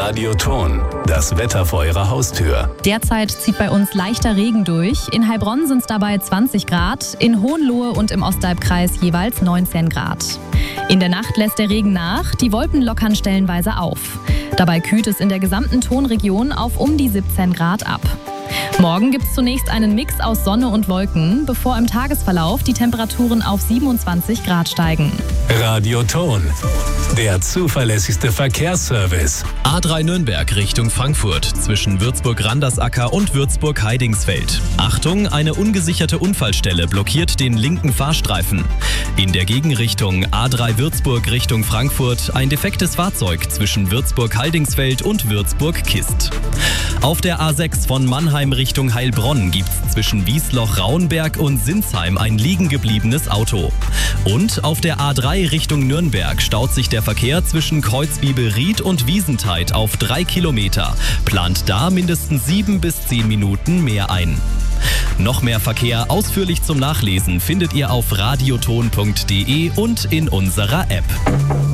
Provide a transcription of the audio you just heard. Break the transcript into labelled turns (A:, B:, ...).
A: Radioton, das Wetter vor Ihrer Haustür.
B: Derzeit zieht bei uns leichter Regen durch. In Heilbronn sind es dabei 20 Grad, in Hohenlohe und im Ostalbkreis jeweils 19 Grad. In der Nacht lässt der Regen nach, die Wolken lockern stellenweise auf. Dabei kühlt es in der gesamten Tonregion auf um die 17 Grad ab. Morgen gibt es zunächst einen Mix aus Sonne und Wolken, bevor im Tagesverlauf die Temperaturen auf 27 Grad steigen.
A: Radioton, der zuverlässigste Verkehrsservice.
C: A3 Nürnberg Richtung Frankfurt zwischen Würzburg-Randersacker und Würzburg-Heidingsfeld. Achtung, eine ungesicherte Unfallstelle blockiert den linken Fahrstreifen. In der Gegenrichtung A3 Würzburg Richtung Frankfurt ein defektes Fahrzeug zwischen Würzburg-Heidingsfeld und Würzburg-Kist. Auf der A6 von Mannheim Richtung Heilbronn gibt es zwischen Wiesloch-Rauenberg und Sinsheim ein liegen gebliebenes Auto. Und auf der A3 Richtung Nürnberg staut sich der Verkehr zwischen Kreuzwiebel-Ried und Wiesentheid auf 3 Kilometer. Plant da mindestens 7 bis 10 Minuten mehr ein. Noch mehr Verkehr ausführlich zum Nachlesen findet ihr auf radioton.de und in unserer App.